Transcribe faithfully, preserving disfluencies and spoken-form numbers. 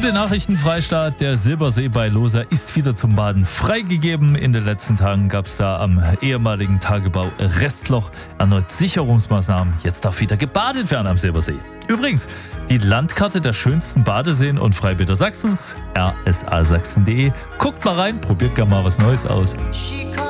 Gute Nachrichten, Freistaat. Der Silbersee bei Losa ist wieder zum Baden freigegeben. In den letzten Tagen gab es da am ehemaligen Tagebau Restloch erneut Sicherungsmaßnahmen. Jetzt darf wieder gebadet werden am Silbersee. Übrigens, die Landkarte der schönsten Badeseen und Freibäder Sachsens, r s a sachsen punkt de. Guckt mal rein, probiert gerne mal was Neues aus.